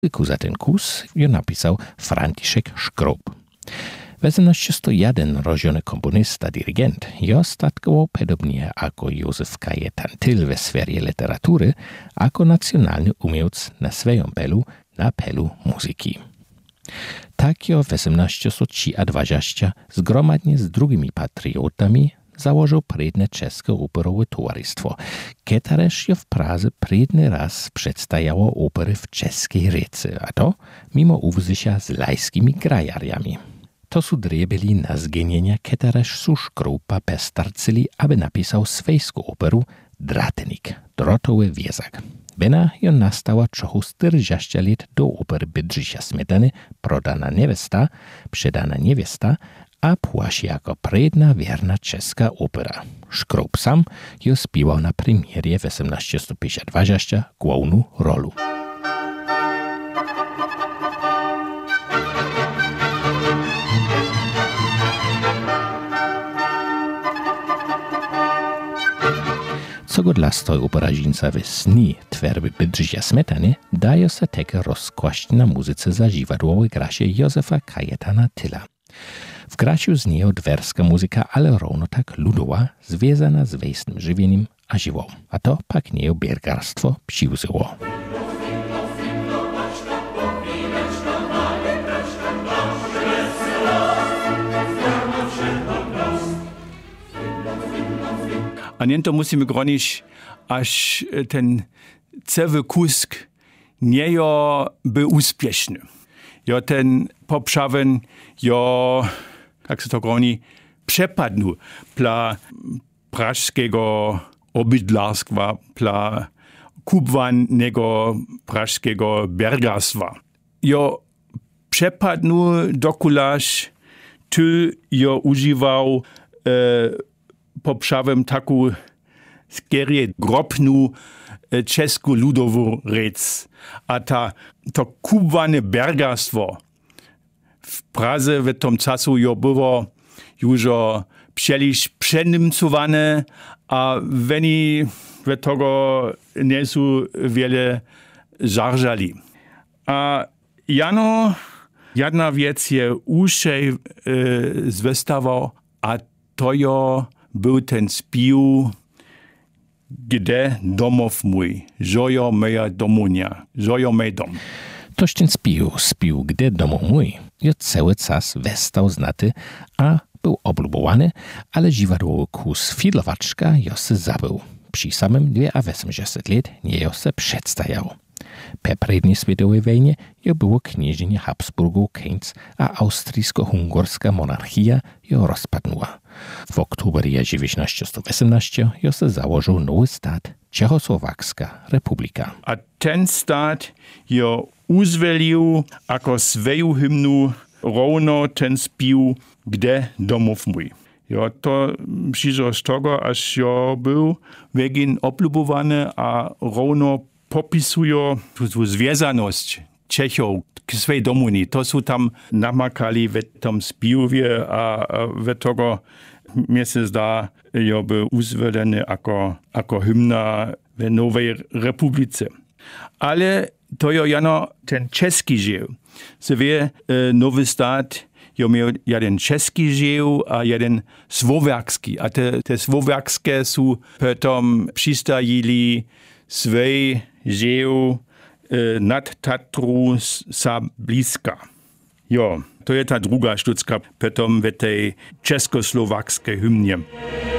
Za ten kus jo napisał Franciszek Szkrób. W 1801 rożony komponista, dirigent, jo statkował podobnie jako Józef Kajetan Tyl w sferie literatury, jako nacjonalny umiejętnic na swoją pelu, na pelu muzyki. Tak jo w 1820 zgromadnie z drugimi patriotami założył prydne czeskie operowe towarzystwo, któreż jo w Pradze prydny raz przedstawiało opery w czeskiej rycy, a to mimo uwzysia z lajskimi grajariami. To su byli na zginienia, któreż su Szkrupa pestarcyli, aby napisał swojską operu Dratenik, drotowy wiezak. Bena jo nastała trochę 40 lat do opery Bedřicha Smetany, Prodana niewesta, Przedana niewiesta, a płaci jako prydna, wierna czeska opera. Szkrób sam jo śpiewał na premierie w 1820 główną rolę. Co go dla stoj operażinca w sni twerby Bedřicha Smetany daje się takie rozkłaść na muzyce zażiwadłowej grasie Józefa Kajetana Tyla. W grasiu z niej dwerska muzyka, ale równo tak ludowa, związana z wejstnym żywieniem a żywą. A to pak nie biergarstwo przyłzyło. A nie to musimy gronić, aż ten cały kusk nie był uspieszny. Jo ten poprzawien, jo, jak się to groni, przepadł dla prażskiego obydlarstwa, dla kubwanego prażskiego bergarstwa. Jo przepadł dokularz, ty jo używał poprzawem taką skierie grobną czeską ludową rec. A to kubwane bergarstwo w Pradze w tym czasu jo było już przeliż przenymcowane, a oni w tego nie są wiele żarżali. A jedna wiec je uszej zwestawał, a to jo był ten śpiew, gdzie domów mój, żojo moja domunia, żojo mej dom. Toż ten śpiew, gdzie domów mój, jo cały czas westał znaty, a był oblubowany, ale dziwadłowy kus fidlowaczka jo se zabył. Przy samym 280 lat nie jo se przedstawiał. Po przedniej światowej wojnie jo było knieżenie Habsburgów koniec, a austryjsko-hungorska monarchia jo rozpadła. W oktobrie 1918 jo se założył nowy stat, Czechosłowacka Republika. A ten stat jo uzwolił jako swoją hymnu równo ten śpiew, gdzie domów mój. Jo, to przyszło z tego, aż jo był wegin oblubowany, a równo popisują tu związaność Czechów k swojej domuni. To są tam namakali w tym śpiewie, a w tego mnie się zda, jo był uzwolony jako hymna w Nowej Republice. Ale to jo jano ten czeski żył. Se wie, nowy stat jo miał jeden czeski żył, a jeden słowiacki. A te słowiakskie są potem przystajili swej żył nad Tatru sa bliska. Jo, to je ta druga sztuczka potem w tej czeskosłowackiej hymnie.